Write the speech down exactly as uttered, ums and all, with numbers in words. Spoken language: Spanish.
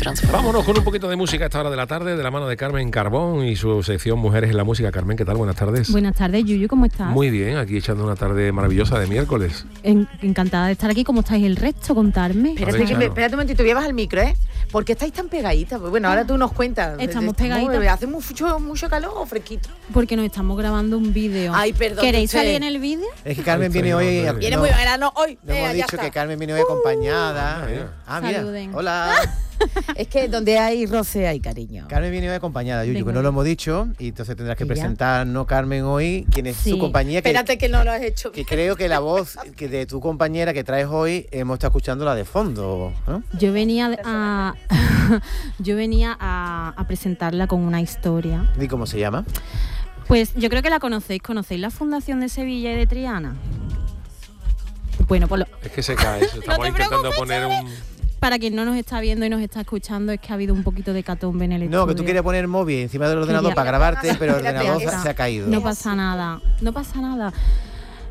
transforma. Vámonos con un poquito de música a esta hora de la tarde, de la mano de Carmen Carbón y su sección Mujeres en la Música. Carmen, ¿qué tal? Buenas tardes. Buenas tardes, Yuyu, ¿cómo estás? Muy bien, aquí echando una tarde maravillosa de miércoles. En- encantada de estar aquí. ¿Cómo estáis el resto? Contarme. Espérate, ver, que me, Charo. espérate un momentito, voy a bajar el micro, ¿eh? ¿Por qué estáis tan pegaditas? Pues bueno, ahora tú nos cuentas. Estamos pegaditas. ¿Hace mucho, mucho calor o fresquito? Porque nos estamos grabando un vídeo. Ay, perdón, ¿Queréis usted. salir en el vídeo? Es que Carmen Ay, viene hoy... hombre. Viene no, muy verano hoy. no Eh, hemos ya dicho está. que Carmen viene hoy acompañada. Ah, ¿eh? mira. Ah, mira. Saluden. Hola. Es que donde hay roce hay cariño. Carmen viene hoy acompañada, Yuyu, Venga. que no lo hemos dicho. Y entonces tendrás que ¿Y ya? presentarnos, Carmen, hoy, quién es Sí. su compañía. Que, Espérate que no lo has hecho. que creo que la voz que de tu compañera que traes hoy, hemos estado escuchándola de fondo, ¿no? Yo venía a yo venía a, a presentarla con una historia. ¿Y cómo se llama? Pues yo creo que la conocéis. ¿Conocéis la Fundación de Sevilla y de Triana? Bueno, pues lo- Es que se cae eso. Estamos te intentando preocupes, poner un... para quien no nos está viendo y nos está escuchando, es que ha habido un poquito de catombe en el estudio. No, que tú querías poner el móvil encima del ordenador Quería- para grabarte, pero el Espérate, ordenador esa. se ha caído. No pasa nada, no pasa nada.